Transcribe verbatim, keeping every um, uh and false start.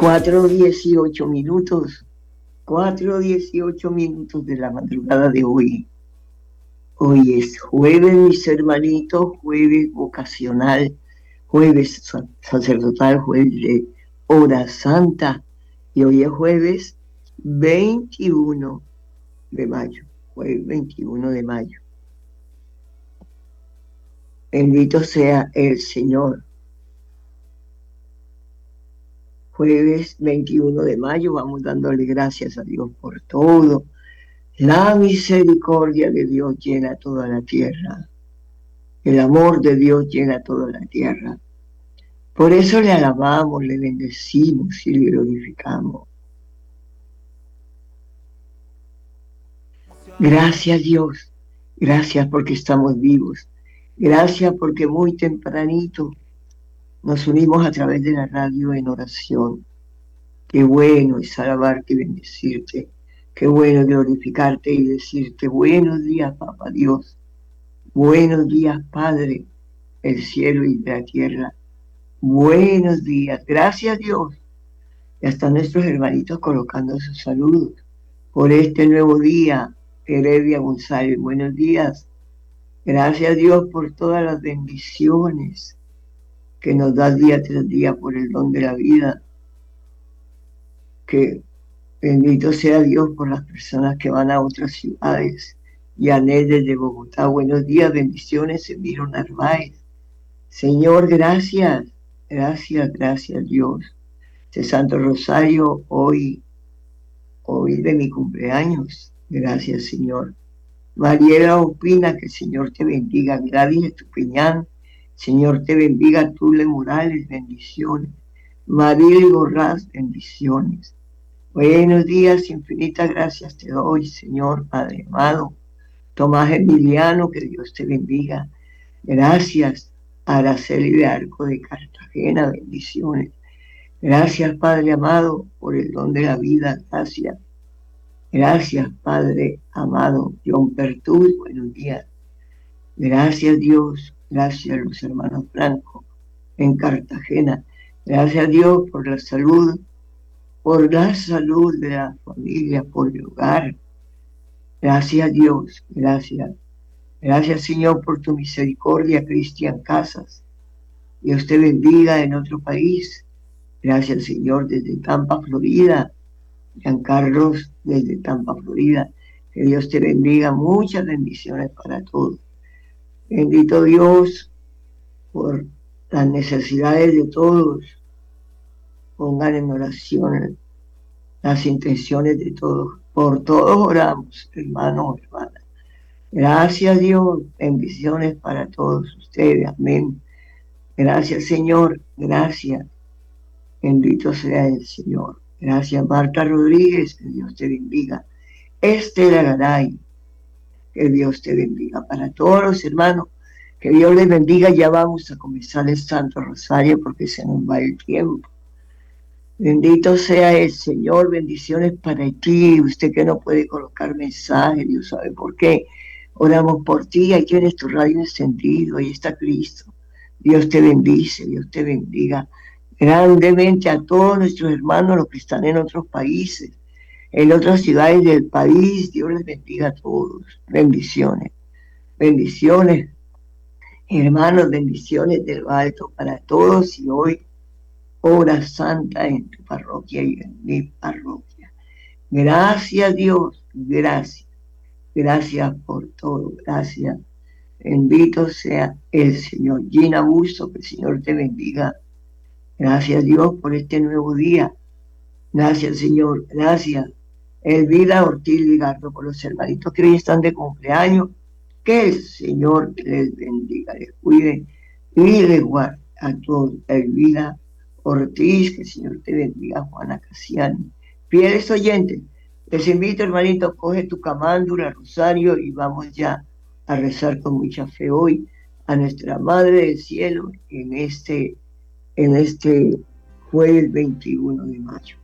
Cuatro dieciocho minutos, cuatro dieciocho minutos de la madrugada de hoy. Hoy es jueves, mis hermanitos, jueves vocacional, jueves sacerdotal, jueves de hora santa. Y hoy es jueves veintiuno de mayo, jueves veintiuno de mayo. Bendito sea el Señor. Jueves veintiuno de mayo, vamos dándole gracias a Dios por todo. La misericordia de Dios llena toda la tierra. El amor de Dios llena toda la tierra. Por eso le alabamos, le bendecimos y le glorificamos. Gracias, Dios. Gracias porque estamos vivos. Gracias porque muy tempranito nos unimos a través de la radio en oración. Qué bueno es alabarte y bendecirte. Qué bueno glorificarte y decirte buenos días, Papá Dios. Buenos días, Padre, el cielo y la tierra. Buenos días. Gracias, Dios. Ya están nuestros hermanitos colocando sus saludos por este nuevo día. Heredia González, buenos días. Gracias, Dios, por todas las bendiciones que nos da día tras día por el don de la vida. Que bendito sea Dios por las personas que van a otras ciudades. Yanet desde Bogotá, buenos días, bendiciones, Emiro Narváez. Señor, gracias, gracias, gracias Dios. Este Santo Rosario, hoy, hoy de mi cumpleaños, gracias Señor. Mariela opina que el Señor te bendiga. Gladys Estupiñán, Señor te bendiga. Tule Morales, bendiciones. Maril Borrás, bendiciones. Buenos días, infinitas gracias te doy, Señor Padre amado. Tomás Emiliano, que Dios te bendiga. Gracias, Araceli de Arco de Cartagena, bendiciones. Gracias, Padre amado, por el don de la vida, gracias. Gracias, Padre amado. John Pertús, buenos días. Gracias, Dios. Gracias, los hermanos Franco en Cartagena. Gracias, Dios, por la salud, por la salud de la familia, por el hogar. Gracias, Dios. Gracias. Gracias, Señor, por tu misericordia, Cristian Casas. Dios te bendiga en otro país. Gracias, Señor, desde Tampa, Florida. Giancarlos, desde Tampa, Florida. Que Dios te bendiga. Muchas bendiciones para todos. Bendito Dios por las necesidades de todos. Pongan en oración las intenciones de todos. Por todos oramos, hermanos, hermanas. Gracias, Dios. Bendiciones para todos ustedes. Amén. Gracias, Señor. Gracias. Bendito sea el Señor. Gracias, Marta Rodríguez. Que Dios te bendiga. Estela Garay. Que Dios te bendiga. Para todos los hermanos, que Dios les bendiga. Ya vamos a comenzar el Santo Rosario porque se nos va el tiempo. Bendito sea el Señor. Bendiciones para ti. Usted que no puede colocar mensaje, Dios sabe por qué. Oramos por ti. Ahí tienes tu radio encendido. Ahí está Cristo. Dios te bendice. Dios te bendiga grandemente a todos nuestros hermanos, los que están en otros países, en otras ciudades del país. Dios les bendiga a todos. Bendiciones. Bendiciones. Hermanos, bendiciones del alto para todos. Y hoy, hora santa en tu parroquia y en mi parroquia. Gracias, Dios. Gracias. Gracias por todo. Gracias. Bendito sea el Señor. Gina Busto, que el Señor te bendiga. Gracias, Dios, por este nuevo día. Gracias, Señor. Gracias. Elvira Ortiz Ligardo, por los hermanitos que hoy están de cumpleaños. Que el Señor les bendiga, les cuide y les guarde a todos. Elvira Ortiz, que el Señor te bendiga. Juana Casiani. Fieles oyentes, les invito, hermanito, coge tu camándula, rosario, y vamos ya a rezar con mucha fe hoy a nuestra Madre del Cielo en este, en este jueves veintiuno de mayo.